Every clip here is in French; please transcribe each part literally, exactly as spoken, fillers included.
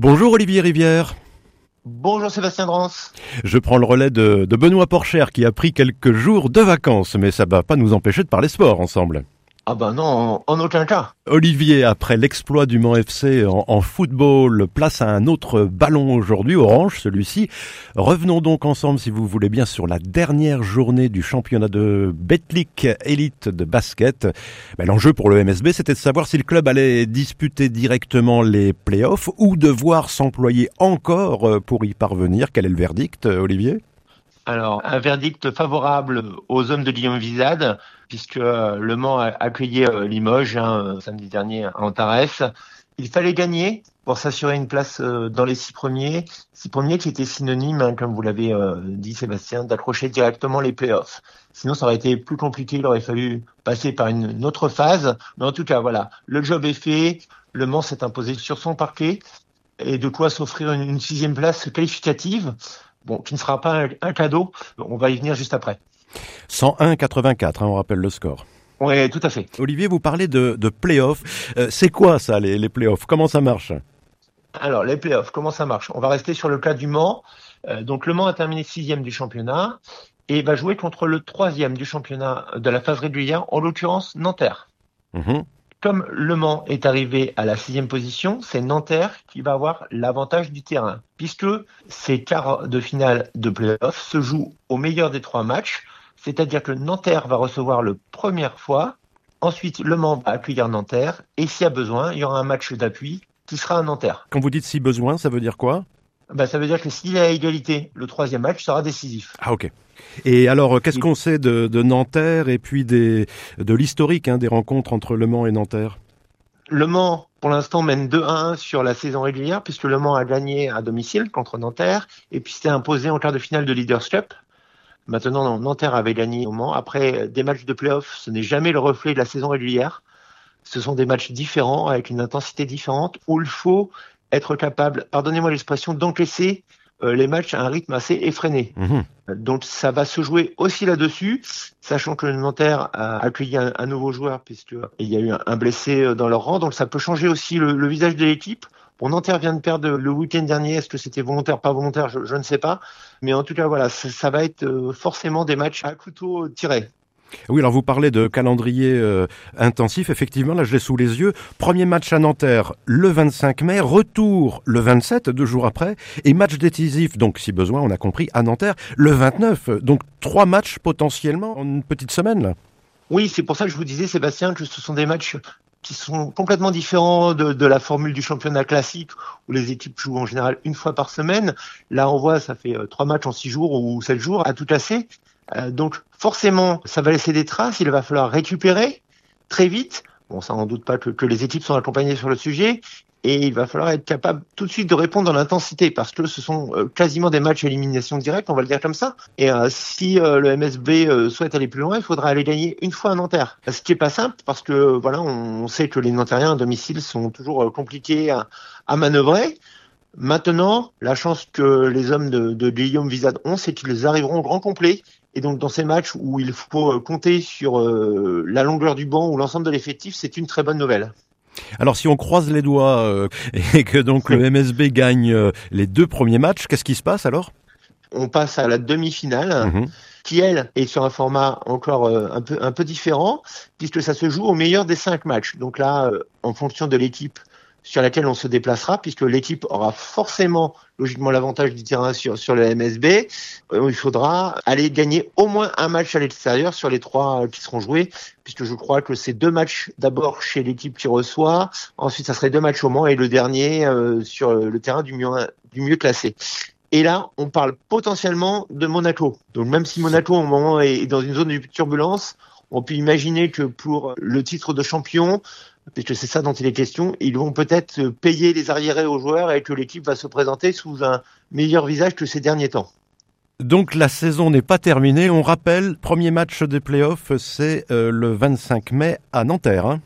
Bonjour Olivier Rivière. Bonjour Sébastien Drance. Je prends le relais de, de Benoît Porcher qui a pris quelques jours de vacances, mais ça va pas nous empêcher de parler sport ensemble. Ah ben non, en, en aucun cas. Olivier, après l'exploit du Mans F C en, en football, place à un autre ballon aujourd'hui, orange celui-ci. Revenons donc ensemble, si vous voulez bien, sur la dernière journée du championnat de Betclic Elite de basket. Ben, l'enjeu pour le M S B, c'était de savoir si le club allait disputer directement les playoffs ou devoir s'employer encore pour y parvenir. Quel est le verdict, Olivier ? Alors, un verdict favorable aux hommes de Guillaume Wizard, puisque Le Mans a accueilli Limoges hein, samedi dernier à Antares. Il fallait gagner pour s'assurer une place dans les six premiers. Six premiers qui étaient synonymes, hein, comme vous l'avez dit Sébastien, d'accrocher directement les playoffs. Sinon, ça aurait été plus compliqué. Il aurait fallu passer par une autre phase. Mais en tout cas, voilà, le job est fait. Le Mans s'est imposé sur son parquet et de quoi s'offrir une, une sixième place qualificative. Bon, qui ne sera pas un, un cadeau, on va y venir juste après. cent un à quatre-vingt-quatre, hein, on rappelle le score. Oui, tout à fait. Olivier, vous parlez de, de play-off. Euh, c'est quoi ça, les, les play-offs ? Comment ça marche ? Alors, les play-offs, comment ça marche ? On va rester sur le cas du Mans. Euh, donc, le Mans a terminé sixième du championnat et va jouer contre le troisième du championnat de la phase régulière, en l'occurrence Nanterre. Mmh. Comme Le Mans est arrivé à la sixième position, c'est Nanterre qui va avoir l'avantage du terrain, puisque ces quarts de finale de play-off se jouent au meilleur des trois matchs, c'est-à-dire que Nanterre va recevoir le première fois, ensuite Le Mans va accueillir Nanterre, et s'il y a besoin, il y aura un match d'appui qui sera à Nanterre. Quand vous dites si besoin, ça veut dire quoi ? Ben, ça veut dire que s'il y a égalité, le troisième match sera décisif. Ah ok. Et alors, qu'est-ce qu'on sait de, de Nanterre et puis des, de l'historique hein, des rencontres entre Le Mans et Nanterre ? Le Mans, pour l'instant, mène deux à un sur la saison régulière, puisque Le Mans a gagné à domicile contre Nanterre, et puis s'était imposé en quart de finale de Leaders Cup. Maintenant, Nanterre avait gagné au Mans. Après, des matchs de play-off, ce n'est jamais le reflet de la saison régulière. Ce sont des matchs différents, avec une intensité différente, où il faut être capable, pardonnez-moi l'expression, d'encaisser euh, les matchs à un rythme assez effréné. Mmh. Donc ça va se jouer aussi là-dessus, sachant que Nanterre a accueilli un, un nouveau joueur, puisqu'il y a eu un, un blessé dans leur rang, donc ça peut changer aussi le, le visage de l'équipe. Bon, Nanterre vient de perdre le week-end dernier, est-ce que c'était volontaire, pas volontaire, je, je ne sais pas. Mais en tout cas, voilà, ça, ça va être forcément des matchs à couteau tiré. Oui, alors vous parlez de calendrier euh, intensif, effectivement, là je l'ai sous les yeux. Premier match à Nanterre le vingt-cinq mai, retour le vingt-sept, deux jours après, et match décisif, donc si besoin, on a compris, à Nanterre le vingt-neuf. Donc trois matchs potentiellement en une petite semaine, là. Oui, c'est pour ça que je vous disais, Sébastien, que ce sont des matchs qui sont complètement différents de, de la formule du championnat classique où les équipes jouent en général une fois par semaine. Là, on voit, ça fait trois matchs en six jours ou sept jours à tout casser. Euh, donc forcément, ça va laisser des traces, il va falloir récupérer très vite. Bon, ça n'en doute pas que, que les équipes sont accompagnées sur le sujet. Et il va falloir être capable tout de suite de répondre dans l'intensité parce que ce sont euh, quasiment des matchs à élimination directe, on va le dire comme ça. Et euh, si euh, le M S B euh, souhaite aller plus loin, il faudra aller gagner une fois à Nanterre. Ce qui est pas simple parce que voilà, on sait que les Nanterriens à domicile sont toujours euh, compliqués à, à manœuvrer. Maintenant, la chance que les hommes de, de Guillaume Wizard ont, c'est qu'ils arriveront au grand complet. Et donc, dans ces matchs où il faut compter sur euh, la longueur du banc ou l'ensemble de l'effectif, c'est une très bonne nouvelle. Alors, si on croise les doigts euh, et que donc le M S B gagne euh, les deux premiers matchs, qu'est-ce qui se passe alors ? On passe à la demi-finale, mmh. qui elle est sur un format encore euh, un peu un peu différent, puisque ça se joue au meilleur des cinq matchs. Donc là, euh, en fonction de l'équipe sur laquelle on se déplacera, puisque l'équipe aura forcément logiquement l'avantage du terrain sur sur le M S B, euh, il faudra aller gagner au moins un match à l'extérieur sur les trois euh, qui seront joués, puisque je crois que c'est deux matchs d'abord chez l'équipe qui reçoit, ensuite ça serait deux matchs au Mans et le dernier euh, sur le terrain du mieux du mieux classé. Et là, on parle potentiellement de Monaco. Donc même si Monaco au moment est dans une zone de turbulence, on peut imaginer que pour le titre de champion, puisque c'est ça dont il est question, ils vont peut-être payer les arriérés aux joueurs et que l'équipe va se présenter sous un meilleur visage que ces derniers temps. Donc la saison n'est pas terminée. On rappelle, premier match des playoffs, c'est euh, le vingt-cinq mai à Nanterre. Hein.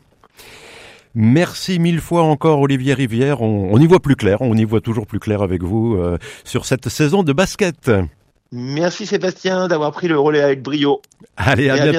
Merci mille fois encore Olivier Rivière. On, on y voit plus clair, on y voit toujours plus clair avec vous euh, sur cette saison de basket. Merci Sébastien d'avoir pris le relais avec brio. Allez, à bientôt.